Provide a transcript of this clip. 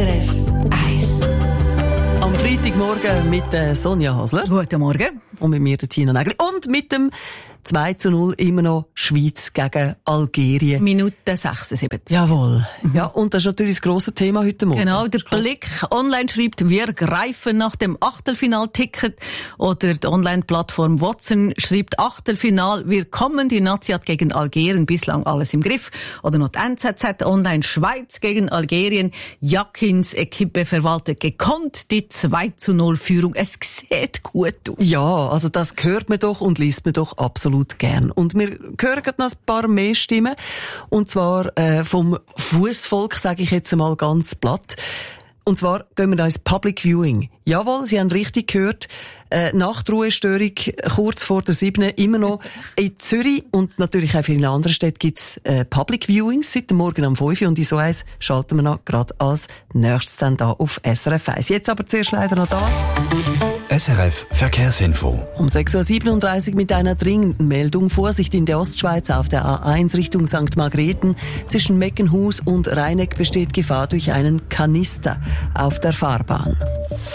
SRF 1. Am Freitagmorgen mit Sonja Hasler. Guten Morgen. Und mit mir, Tina Nägeli. Und mit dem 2:0 immer noch Schweiz gegen Algerien. Minute 76. Jawohl. Ja, und das ist natürlich das grosse Thema heute Morgen. Genau, der Blick online schreibt, wir greifen nach dem Achtelfinal-Ticket. Oder die Online-Plattform Watson schreibt Achtelfinal, wir kommen, die Nazi hat gegen Algerien bislang alles im Griff. Oder noch die NZZ online, Schweiz gegen Algerien. Jakins Equipe verwaltet gekonnt die 2:0-Führung. Es sieht gut aus. Ja, also das hört man doch und liest man doch absolut gern. Und wir hören noch ein paar mehr Stimmen. Und zwar vom Fussvolk, sage ich jetzt mal ganz platt. Und zwar gehen wir da ins Public Viewing. Jawohl, Sie haben richtig gehört. Nachtruhestörung kurz vor der 7. immer noch in Zürich und natürlich auch in vielen anderen Städten gibt's Public Viewings seit dem Morgen um 5 Uhr und in so eins schalten wir noch gerade als nächstes dann da auf SRF 1. Jetzt aber zuerst leider noch das. SRF Verkehrsinfo. Um 6:37 Uhr mit einer dringenden Meldung. Vorsicht in der Ostschweiz auf der A1 Richtung St. Margrethen. Zwischen Meckenhus und Rheineck besteht Gefahr durch einen Kanister auf der Fahrbahn.